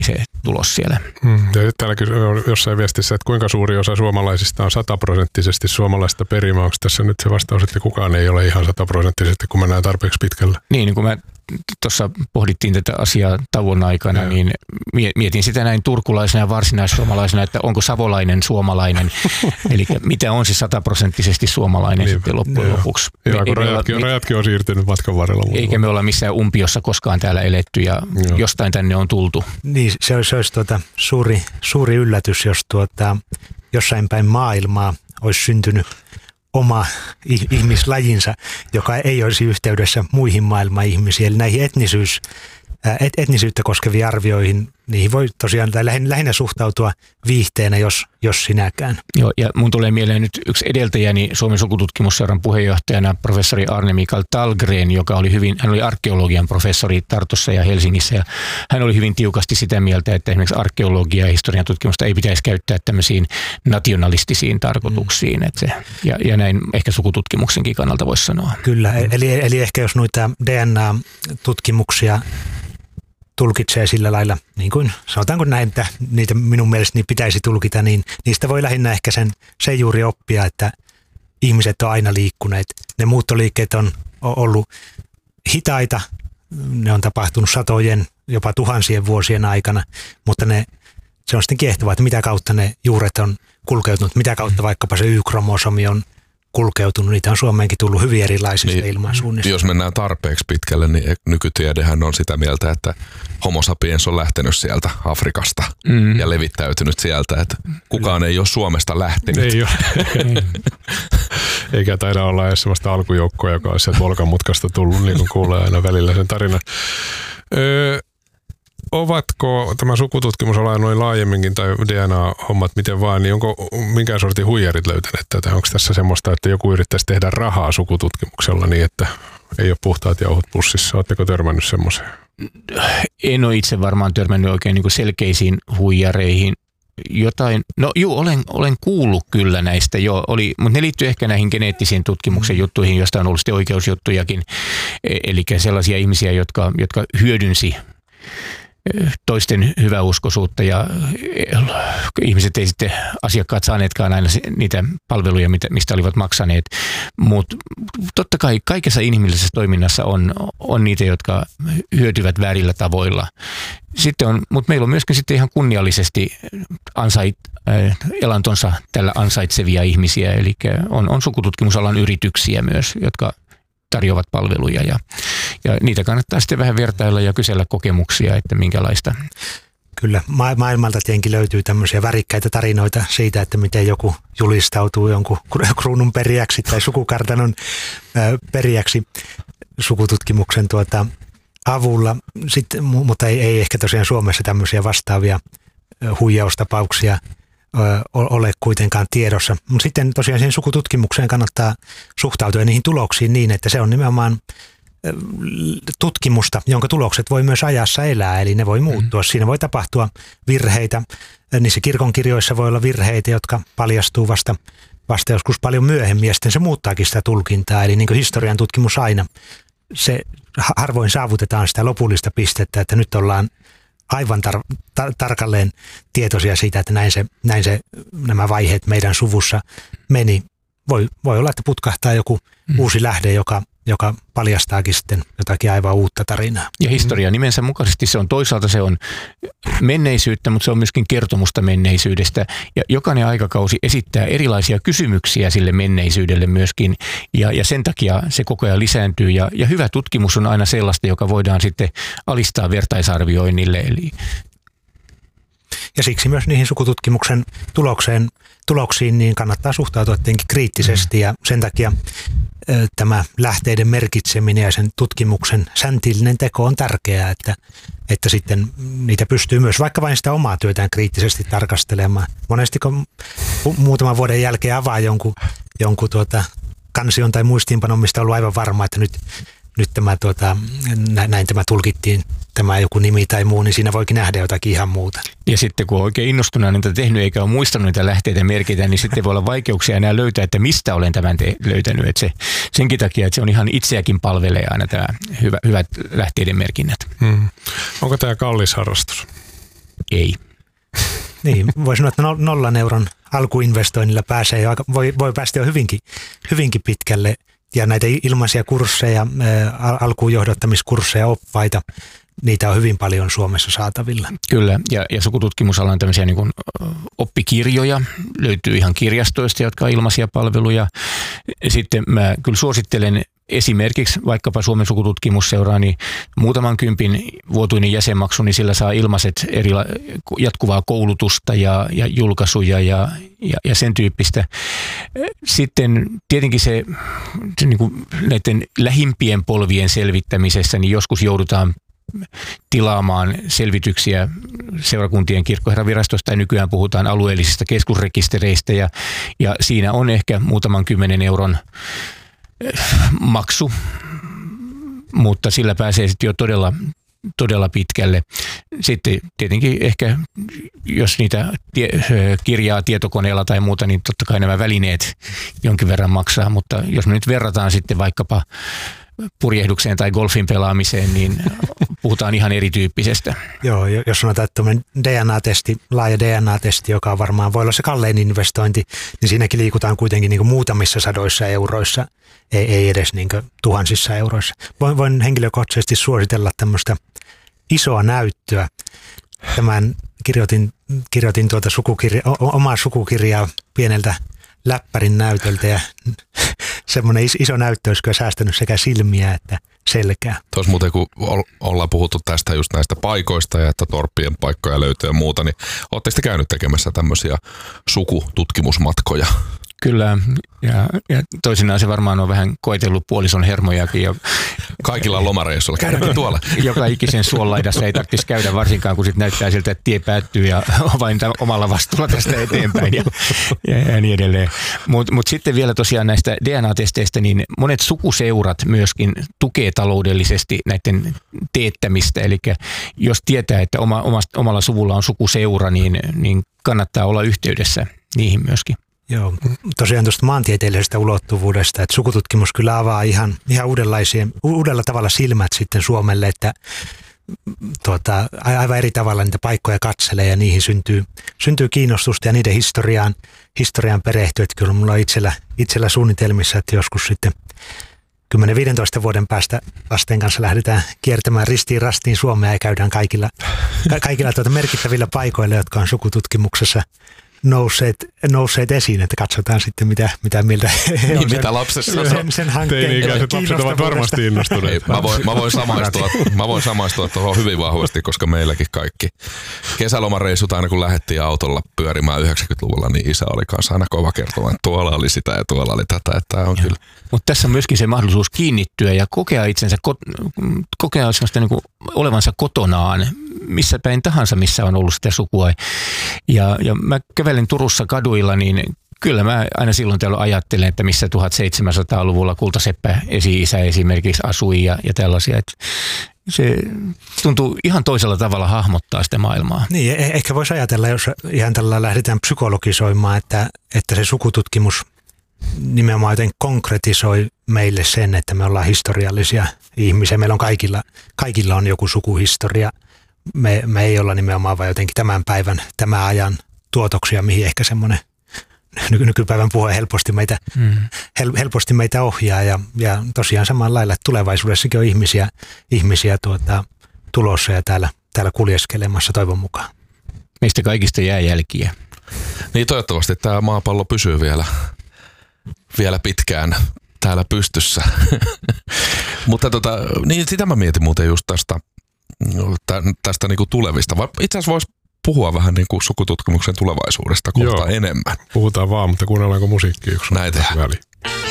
se tulos siellä. Ja täälläkin on jossain viestissä, että kuinka suuri osa suomalaisista on 100% suomalaista perimää. Onko tässä nyt se vastaus, että kukaan ei ole ihan 100%, kun mennään tarpeeksi pitkälle? Niin kun mä tuossa pohdittiin tätä asiaa tauon aikana, niin mietin sitä näin turkulaisena ja varsinaissuomalaisena, että onko savolainen suomalainen, eli mitä on se 100% suomalainen niin, sitten loppujen lopuksi. Joo, kun rajatkin on siirtynyt matkan varrella. Eikä me olla missään umpiossa koskaan täällä eletty ja jostain tänne on tultu. Niin, se olisi suuri yllätys, jos jossain päin maailmaa olisi syntynyt oma ihmislajinsa, joka ei olisi yhteydessä muihin maailman ihmisiin. Eli näihin etnisyyttä koskeviin arvioihin, niihin voi tosiaan lähinnä suhtautua viihteenä, jos sinäkään. Joo, ja mun tulee mieleen nyt yksi edeltäjäni Suomen sukututkimusseuran puheenjohtajana, professori Arne Mikael Tallgren, hän oli arkeologian professori Tartussa ja Helsingissä, ja hän oli hyvin tiukasti sitä mieltä, että esimerkiksi arkeologia ja historian tutkimusta ei pitäisi käyttää tämmöisiin nationalistisiin tarkoituksiin, ja näin ehkä sukututkimuksenkin kannalta voisi sanoa. Kyllä, eli ehkä jos noita DNA-tutkimuksia tulkitsee sillä lailla, niin kuin sanotaanko näin, että niitä minun mielestäni pitäisi tulkita, niin niistä voi lähinnä ehkä sen juuri oppia, että ihmiset on aina liikkuneet. Ne muuttoliikkeet on ollut hitaita, ne on tapahtunut satojen, jopa tuhansien vuosien aikana, mutta se on sitten kiehtovaa, että mitä kautta ne juuret on kulkeutunut, mitä kautta vaikkapa se Y-kromosomi on kulkeutunut. Niitä on Suomeenkin tullut hyvin erilaisista ilmansuunnista. Jos mennään tarpeeksi pitkälle, niin nykytiedehän on sitä mieltä, että homo sapiens on lähtenyt sieltä Afrikasta ja levittäytynyt sieltä, että kukaan ei ole Suomesta lähtenyt. Ei ole. Eikä taida olla edes sellaista alkujoukkoa, joka on sieltä Volkan mutkasta tullut, niin kuin kuulee aina välillä sen tarinan. Ovatko tämä sukututkimusala noin laajemminkin tai DNA-hommat miten vaan, niin onko minkään sortin huijarit löytäneet tätä? Onko tässä semmoista, että joku yrittäisi tehdä rahaa sukututkimuksella niin, että ei ole puhtaat jauhot pussissa? Oletteko törmännyt semmoiseen? En ole itse varmaan törmännyt oikein niin kuin selkeisiin huijareihin. Jotain, olen kuullut kyllä näistä mutta ne liittyy ehkä näihin geneettisiin tutkimuksen juttuihin, joista on ollut sitten oikeusjuttujakin. Eli sellaisia ihmisiä, jotka hyödynsi toisten hyväuskoisuutta ja ihmiset ei sitten asiakkaat saaneetkaan aina niitä palveluja, mistä olivat maksaneet. Mutta totta kai kaikessa inhimillisessä toiminnassa on niitä, jotka hyötyvät väärillä tavoilla. Mutta meillä on myöskin sitten ihan kunniallisesti elantonsa tällä ansaitsevia ihmisiä, eli on sukututkimusalan yrityksiä myös, jotka tarjoavat palveluja ja niitä kannattaa sitten vähän vertailla ja kysellä kokemuksia, että minkälaista. Kyllä, maailmalta tietenkin löytyy tämmöisiä värikkäitä tarinoita siitä, että miten joku julistautuu jonkun kruunun perijäksi tai sukukartanon perijäksi sukututkimuksen avulla, sitten, mutta ei ehkä tosiaan Suomessa tämmöisiä vastaavia huijaustapauksia ole kuitenkaan tiedossa. Mutta sitten tosiaan siihen sukututkimukseen kannattaa suhtautua niihin tuloksiin niin, että se on nimenomaan tutkimusta, jonka tulokset voi myös ajassa elää, eli ne voi muuttua. Siinä voi tapahtua virheitä. Niissä kirkonkirjoissa voi olla virheitä, jotka paljastuu vasta joskus paljon myöhemmin, ja sitten se muuttaakin sitä tulkintaa. Eli niin kuin historian tutkimus aina, se harvoin saavutetaan sitä lopullista pistettä, että nyt ollaan aivan tarkalleen tietoisia siitä, että näin se nämä vaiheet meidän suvussa meni. Voi olla, että putkahtaa joku uusi lähde, joka paljastaakin sitten jotakin aivan uutta tarinaa. Ja historia nimensä mukaisesti toisaalta se on menneisyyttä, mutta se on myöskin kertomusta menneisyydestä. Ja jokainen aikakausi esittää erilaisia kysymyksiä sille menneisyydelle myöskin. Ja sen takia se koko ajan lisääntyy. Ja hyvä tutkimus on aina sellaista, joka voidaan sitten alistaa vertaisarvioinnille. Ja siksi myös niihin sukututkimuksen tuloksiin niin kannattaa suhtautua tietenkin kriittisesti ja sen takia tämä lähteiden merkitseminen ja sen tutkimuksen säntillinen teko on tärkeää, että sitten niitä pystyy myös vaikka vain sitä omaa työtään kriittisesti tarkastelemaan. Monesti kun muutaman vuoden jälkeen avaa jonkun kansion tai muistiinpanon, mistä on ollut aivan varma, että nyt näin tämä tulkittiin, tämä joku nimi tai muu, niin siinä voikin nähdä jotakin ihan muuta. Ja sitten kun on oikein innostuneena niitä tehnyt eikä ole muistanut niitä lähteitä merkitä, niin sitten voi olla vaikeuksia enää löytää, että mistä olen tämän löytänyt. Että senkin takia, että se on ihan itseäkin palvelee aina tämä hyvät lähteiden merkinnät. Onko tämä kallis harrastus? ei. Niin, voi sanoa, että 0 euron alkuinvestoinnilla pääsee voi päästä jo hyvinkin pitkälle. Ja näitä ilmaisia kursseja, alkuun johdattamiskursseja, oppaita, niitä on hyvin paljon Suomessa saatavilla. Kyllä, ja sukututkimusalan tämmöisiä niin kuin oppikirjoja löytyy ihan kirjastoista, jotka on ilmaisia palveluja. Sitten mä kyllä suosittelen esimerkiksi vaikkapa Suomen sukututkimusseuraa, niin muutaman kympin vuotuinen jäsenmaksu, niin sillä saa ilmaiset jatkuvaa koulutusta ja julkaisuja ja sen tyyppistä. Sitten tietenkin se niin kuin näiden lähimpien polvien selvittämisessä, niin joskus joudutaan tilaamaan selvityksiä seurakuntien kirkkoherravirastosta ja nykyään puhutaan alueellisista keskusrekistereistä ja siinä on ehkä muutaman 10 euron maksu, mutta sillä pääsee sitten jo todella pitkälle. Sitten tietenkin ehkä, jos niitä kirjaa tietokoneella tai muuta, niin totta kai nämä välineet jonkin verran maksaa, mutta jos me nyt verrataan sitten vaikkapa purjehdukseen tai golfin pelaamiseen, niin puhutaan ihan erityyppisestä. Joo, jos sanotaan, että DNA-testi, laaja DNA-testi, joka varmaan voi olla se kallein investointi, niin siinäkin liikutaan kuitenkin niin kuin muutamissa sadoissa euroissa, ei edes niin kuin tuhansissa euroissa. Voin henkilökohtaisesti suositella tämmöistä isoa näyttöä. Tämän kirjoitin omaa sukukirjaa pieneltä läppärin näytöltä ja semmoinen iso näyttö olisi kyllä säästänyt sekä silmiä että selkää. Tuossa muuten, kun ollaan puhuttu tästä just näistä paikoista ja että torppien paikkoja löytyy ja muuta, niin ootteko te käynyt tekemässä tämmöisiä sukututkimusmatkoja? Kyllä, ja toisinaan se varmaan on vähän koetellut puolison hermojakin. Kaikilla lomareissuilla. Käydäänkin tuolla. Joka ikisen suonlaidassa ei tarvitsisi käydä varsinkaan, kun sitten näyttää siltä, että tie päättyy ja vain omalla vastuulla tästä eteenpäin ja niin edelleen. Mut sitten vielä tosiaan näistä DNA-testeistä, niin monet sukuseurat myöskin tukee taloudellisesti näiden teettämistä. Eli jos tietää, että omalla suvulla on sukuseura, niin kannattaa olla yhteydessä niihin myöskin. Joo, tosiaan tuosta maantieteellisestä ulottuvuudesta, että sukututkimus kyllä avaa ihan uudella tavalla silmät sitten Suomelle, että aivan eri tavalla niitä paikkoja katselee ja niihin syntyy kiinnostusta ja niiden historiaan perehtyy. Että kyllä mulla on itsellä suunnitelmissa, että joskus sitten 10-15 vuoden päästä lasten kanssa lähdetään kiertämään ristiin rastiin Suomea ja käydään kaikilla merkittävillä paikoilla, jotka on sukututkimuksessa nousseet esiin, että katsotaan sitten mitä mieltä he on mitä lapsessa sen hankkeen teini-ikäiset lapset ovat varmasti innostuneet. Mä voin samaistua tuohon hyvin vahvasti, koska meilläkin kaikki kesälomareissut aina kun lähdettiin autolla pyörimään 90-luvulla, niin isä oli kanssa aina kova kertomaan, että tuolla oli sitä ja tuolla oli tätä, että tämä on kyllä. Mutta tässä on myöskin se mahdollisuus kiinnittyä ja kokea itsensä, kokea niin kuin olevansa kotonaan, missä päin tahansa, missä on ollut sitä sukua. Ja mä kävelen Turussa kaduilla, niin kyllä mä aina silloin täällä ajattelen, että missä 1700-luvulla Kultaseppä esi-isä esimerkiksi asui ja tällaisia. Että se tuntuu ihan toisella tavalla hahmottaa sitä maailmaa. Niin, ehkä voisi ajatella, jos ihan tällä lähdetään psykologisoimaan, että se sukututkimus nimenomaan joten konkretisoi meille sen, että me ollaan historiallisia ihmisiä. Meillä on kaikilla on joku sukuhistoria. Me ei olla nimenomaan vaan jotenkin tämän päivän, tämän ajan tuotoksia, mihin ehkä semmoinen nykypäivän puhe helposti meitä ohjaa. Ja tosiaan samalla lailla, että tulevaisuudessakin on ihmisiä tulossa ja täällä kuljeskelemassa toivon mukaan. Meistä kaikista jää jälkiä. Niin toivottavasti tämä maapallo pysyy vielä pitkään täällä pystyssä. Mutta niin sitä mä mietin muuten just tästä niinku tulevista. Itse asiassa voisi puhua vähän niinku sukututkimuksen tulevaisuudesta kohta enemmän. Puhutaan vaan, mutta kuunnellaanko musiikkia, jos on näitä väliin.